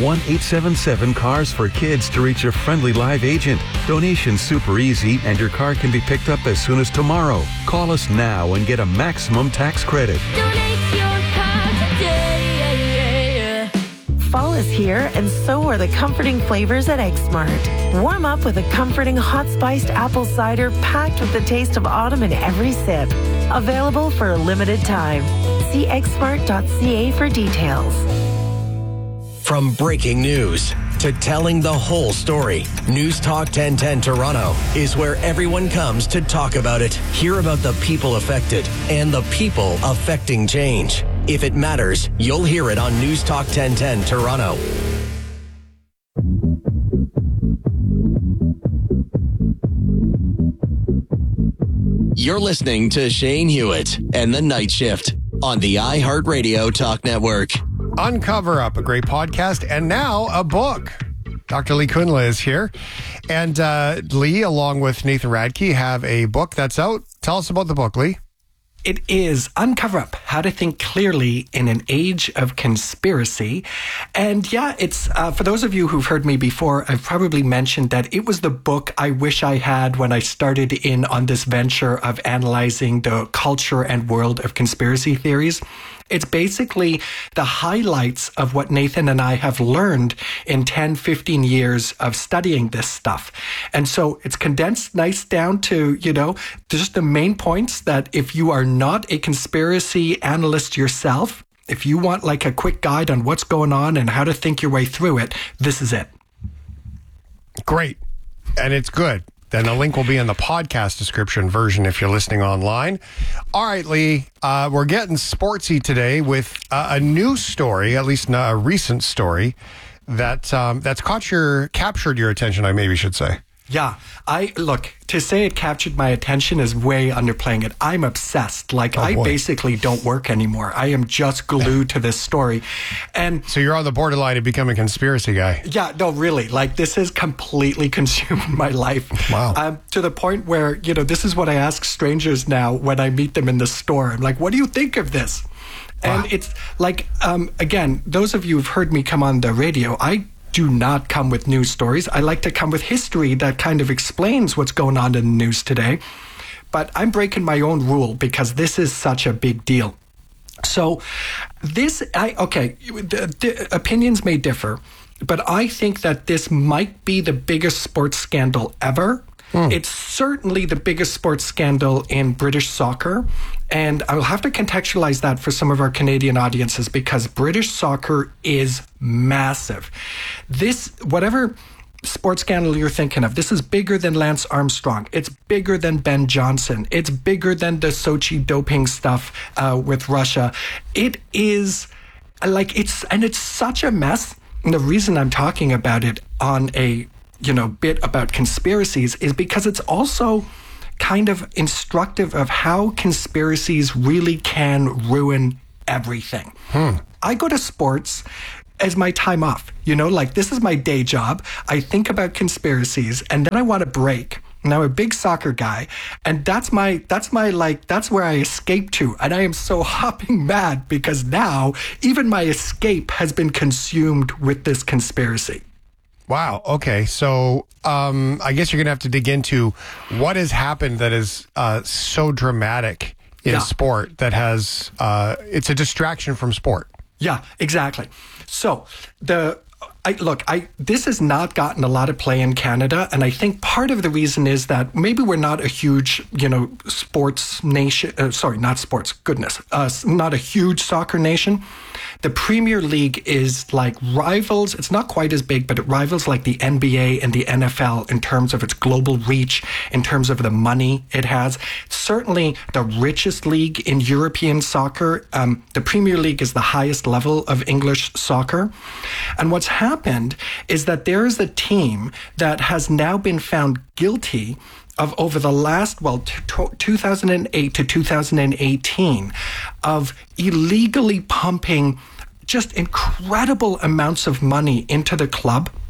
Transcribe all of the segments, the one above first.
1-877-CARS-FOR-KIDS to reach a friendly live agent. Donation's super easy, and your car can be picked up as soon as tomorrow. Call us now and get a maximum tax credit. Donate your car today. Fall is here, and so are the comforting flavors at Egg Smart. Warm up with a comforting hot spiced apple cider packed with the taste of autumn in every sip. Available for a limited time. See eggsmart.ca for details. From breaking news to telling the whole story, News Talk 1010 Toronto is where everyone comes to talk about it, hear about the people affected, and the people affecting change. If it matters, you'll hear it on News Talk 1010 Toronto. You're listening to Shane Hewitt and The Night Shift on the iHeartRadio Talk Network. Uncover Up, a great podcast, and now a book. Dr. Lee Kundla is here. And Lee, along with Nathan Radke, have a book that's out. Tell us about the book, Lee. It is Uncover Up, How to Think Clearly in an Age of Conspiracy. And yeah, it's for those of you who've heard me before, I've probably mentioned that it was the book I wish I had when I started in on this venture of analyzing the culture and world of conspiracy theories. It's basically the highlights of what Nathan and I have learned in 10, 15 years of studying this stuff. And so it's condensed nice down to, just the main points that if you are not a conspiracy analyst yourself, if you want like a quick guide on what's going on and how to think your way through it, this is it. Great. And it's good. Then the link will be in the podcast description version if you're listening online. All right, Lee, we're getting sportsy today with a new story, at least a recent story, that's captured your attention, I maybe should say. Yeah, to say it captured my attention is way underplaying it. I'm obsessed. I basically don't work anymore. I am just glued to this story. And so you're on the borderline of becoming a conspiracy guy. Yeah, no, really. This has completely consumed my life. Wow. To the point where, this is what I ask strangers now when I meet them in the store. I'm like, what do you think of this? Wow. And it's again, those of you who've heard me come on the radio, I do not come with news stories. I like to come with history that kind of explains what's going on in the news today. But I'm breaking my own rule because this is such a big deal. So the opinions may differ, but I think that this might be the biggest sports scandal ever. It's certainly the biggest sports scandal in British soccer. And I will have to contextualize that for some of our Canadian audiences because British soccer is massive. Whatever sports scandal you're thinking of, this is bigger than Lance Armstrong. It's bigger than Ben Johnson. It's bigger than the Sochi doping stuff with Russia. It is it's such a mess. And the reason I'm talking about it on a bit about conspiracies is because it's also kind of instructive of how conspiracies really can ruin everything. I go to sports as my time off, this is my day job. I think about conspiracies and then I want a break. And I'm a big soccer guy, and that's where I escape to. And I am so hopping mad because now even my escape has been consumed with this conspiracy. Wow. Okay. So I guess you're going to have to dig into what has happened that is so dramatic in sport that has it's a distraction from sport. Yeah, exactly. So this has not gotten a lot of play in Canada, and I think part of the reason is that maybe we're not a huge, sports nation. Not a huge soccer nation. The Premier League is rivals. It's not quite as big, but it rivals the NBA and the NFL in terms of its global reach, in terms of the money it has. Certainly the richest league in European soccer. The Premier League is the highest level of English soccer. And what's happened is that there is a team that has now been found guilty of over the last, 2008 to 2018, of illegally pumping just incredible amounts of money into the club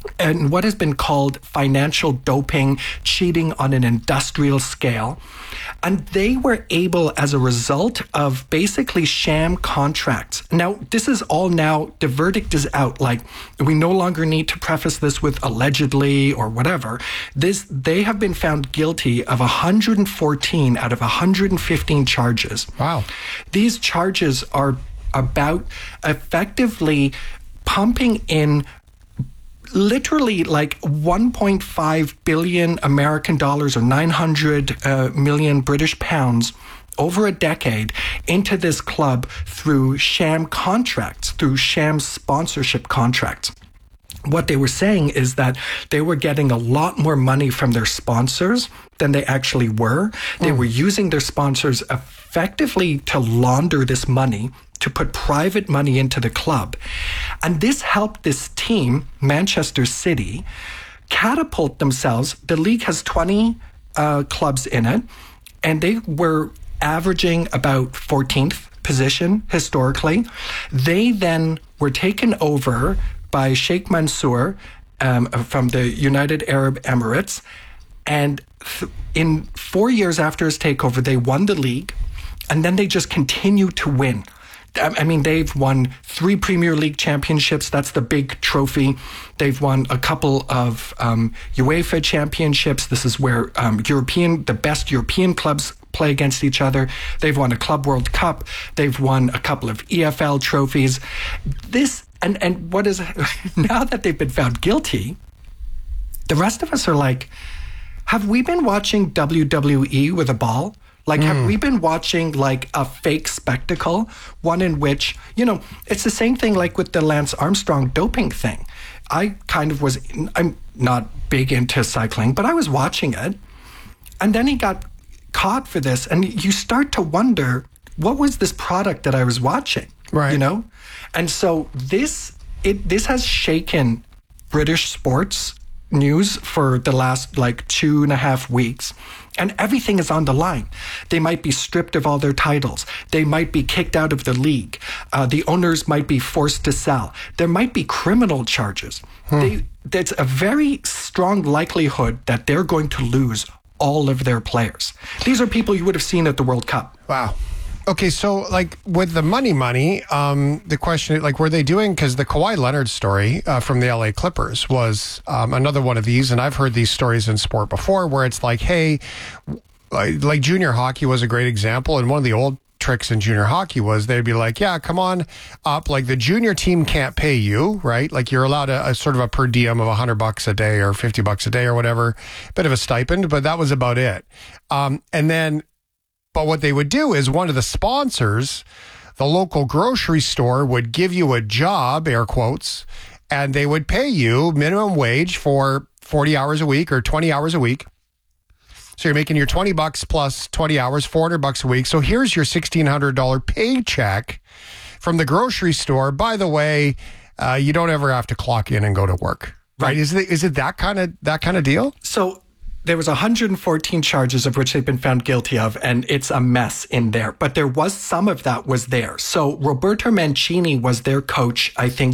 and what has been called financial doping, cheating on an industrial scale. And they were able, as a result of basically sham contracts. Now, this is all now, the verdict is out. Like, we no longer need to preface this with allegedly or whatever. They have been found guilty of 114 out of 115 charges. Wow. These charges are about effectively pumping in literally like 1.5 billion American dollars or 900 million British pounds over a decade into this club through sham contracts, through sham sponsorship contracts. What they were saying is that they were getting a lot more money from their sponsors than they actually were. They were using their sponsors effectively to launder this money, to put private money into the club. And this helped this team, Manchester City, catapult themselves. The league has 20 clubs in it, and they were averaging about 14th position historically. They then were taken over by Sheikh Mansour from the United Arab Emirates. And in 4 years after his takeover, they won the league, and then they just continued to win. I mean, they've won 3 Premier League championships. That's the big trophy. They've won a couple of UEFA championships. This is where the best European clubs play against each other. They've won a Club World Cup. They've won a couple of EFL trophies. And what is, now that they've been found guilty, the rest of us are like, have we been watching WWE with a ball? Like, have we been watching like a fake spectacle? One in which, it's the same thing like with the Lance Armstrong doping thing. I'm not big into cycling, but I was watching it. And then he got caught for this. And you start to wonder, what was this product that I was watching? Right. And so this has shaken British sports news for the last 2.5 weeks. And everything is on the line. They might be stripped of all their titles. They might be kicked out of the league. The owners might be forced to sell. There might be criminal charges. There's a very strong likelihood that they're going to lose all of their players. These are people you would have seen at the World Cup. Wow. Okay, so with the money, the question, were they doing, because the Kawhi Leonard story from the LA Clippers was another one of these, and I've heard these stories in sport before where it's like, hey, like junior hockey was a great example, and one of the old tricks in junior hockey was they'd be like, yeah, come on up, like the junior team can't pay you, right? Like you're allowed a sort of a per diem of $100 a day or $50 a day or whatever, bit of a stipend, but that was about it. But what they would do is one of the sponsors, the local grocery store, would give you a job, air quotes, and they would pay you minimum wage for 40 hours a week or 20 hours a week. So you're making your $20 plus 20 hours, $400 a week. So here's your $1,600 paycheck from the grocery store. By the way, you don't ever have to clock in and go to work, right? Is it that kind of deal? So there was 114 charges of which they've been found guilty of, and it's a mess in there. But there was some of that was there. So Roberto Mancini was their coach, I think,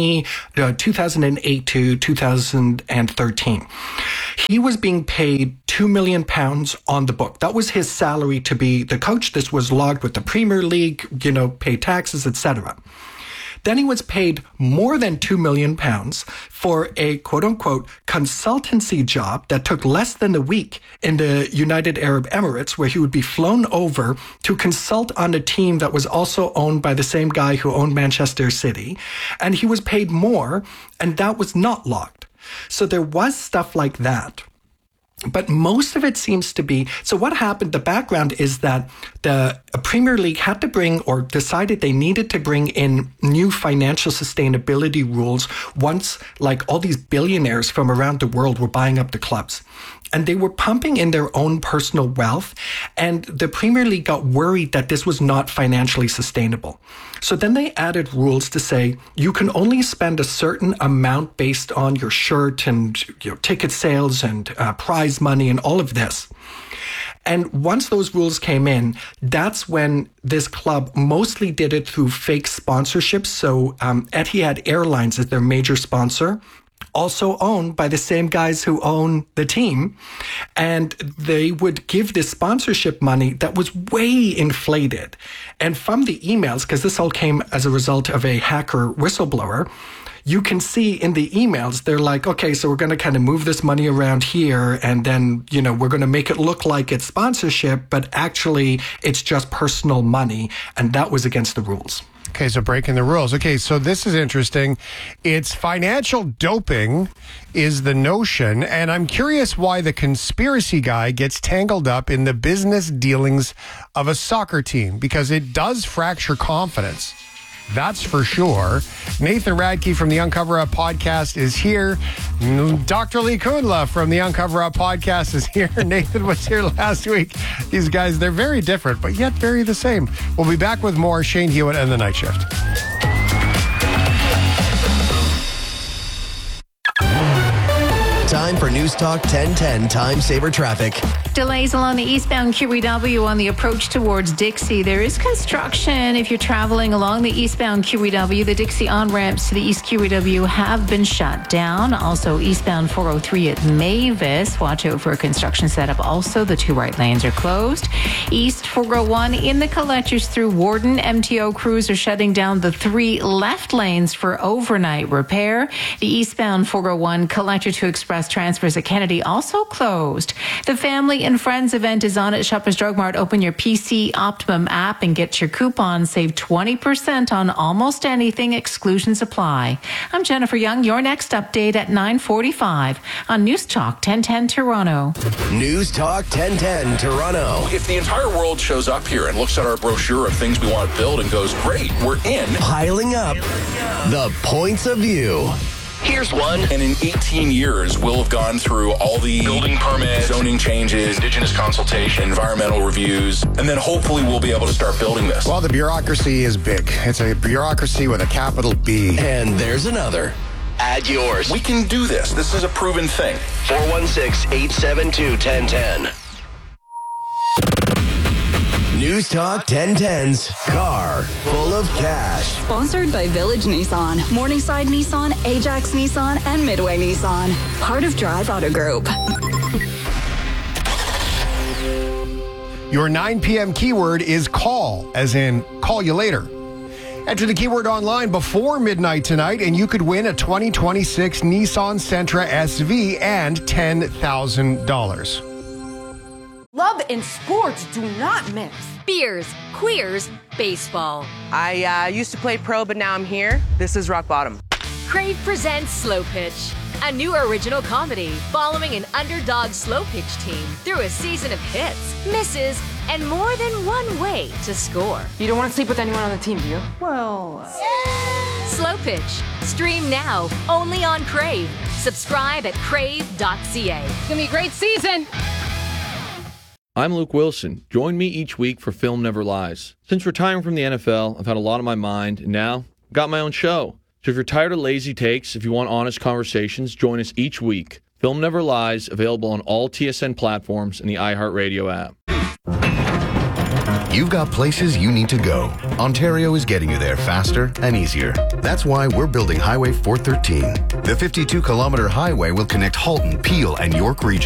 2008 to 2013. He was being paid £2 million on the book. That was his salary to be the coach. This was logged with the Premier League, pay taxes, etc. Then he was paid more than £2 million for a quote-unquote consultancy job that took less than a week in the United Arab Emirates, where he would be flown over to consult on a team that was also owned by the same guy who owned Manchester City. And he was paid more, and that was not logged. So there was stuff like that. But most of it seems to be, so what happened, the background is that the Premier League had to bring, or decided they needed to bring in new financial sustainability rules once all these billionaires from around the world were buying up the clubs. And they were pumping in their own personal wealth. And the Premier League got worried that this was not financially sustainable. So then they added rules to say you can only spend a certain amount based on your shirt and ticket sales and prize money and all of this. And once those rules came in, that's when this club mostly did it through fake sponsorships. So Etihad Airlines is their major sponsor. also owned by the same guys who own the team. And they would give this sponsorship money that was way inflated. And from the emails, because this all came as a result of a hacker whistleblower, you can see in the emails, they're like, okay, so we're going to kind of move this money around here, and then, we're going to make it look like it's sponsorship, but actually it's just personal money. And that was against the rules. Okay, so breaking the rules. Okay, so this is interesting. It's financial doping is the notion, and I'm curious why the conspiracy guy gets tangled up in the business dealings of a soccer team, because it does fracture confidence. That's for sure. Nathan Radke from the Uncover Up podcast is here. Dr. Lee Kundla from the Uncover Up podcast is here. Nathan was here last week. These guys, they're very different, but yet very the same. We'll be back with more Shane Hewitt and the Night Shift. Time for News Talk 1010 Time Saver Traffic. Delays along the eastbound QEW on the approach towards Dixie. There is construction if you're traveling along the eastbound QEW. The Dixie on-ramps to the East QEW have been shut down. Also, eastbound 403 at Mavis. Watch out for a construction setup. Also, the two right lanes are closed. East 401 in the collectors through Warden. MTO crews are shutting down the three left lanes for overnight repair. The eastbound 401 collector to Express transfers at Kennedy also closed. The Family and Friends event is on at Shoppers Drug Mart. Open your PC Optimum app and get your coupon. Save 20% on almost anything. Exclusions apply. I'm Jennifer Young. Your next update at 9:45 on News Talk 1010 Toronto. News Talk 1010 Toronto. If the entire world shows up here and looks at our brochure of things we want to build and goes, great, we're in. Piling up the points of view. Here's one. And in 18 years, we'll have gone through all the building permits, zoning changes, Indigenous consultation, environmental reviews, and then hopefully we'll be able to start building this. Well, the bureaucracy is big. It's a bureaucracy with a capital B. And there's another. Add yours. We can do this. This is a proven thing. 416-872-1010. News Talk 1010's Car Full of Cash. Sponsored by Village Nissan, Morningside Nissan, Ajax Nissan, and Midway Nissan. Part of Drive Auto Group. Your 9 p.m. keyword is call, as in call you later. Enter the keyword online before midnight tonight, and you could win a 2026 Nissan Sentra SV and $10,000. Love and sports do not mix. Beers, queers, baseball. I used to play pro, but now I'm here. This is rock bottom. Crave presents Slow Pitch, a new original comedy following an underdog slow pitch team through a season of hits, misses, and more than one way to score. You don't want to sleep with anyone on the team, do you? Well... Slow Pitch. Stream now, only on Crave. Subscribe at crave.ca. It's going to be a great season. I'm Luke Wilson. Join me each week for Film Never Lies. Since retiring from the NFL, I've had a lot on my mind, and now I've got my own show. So if you're tired of lazy takes, if you want honest conversations, join us each week. Film Never Lies, available on all TSN platforms and the iHeartRadio app. You've got places you need to go. Ontario is getting you there faster and easier. That's why we're building Highway 413. The 52-kilometer highway will connect Halton, Peel, and York regions.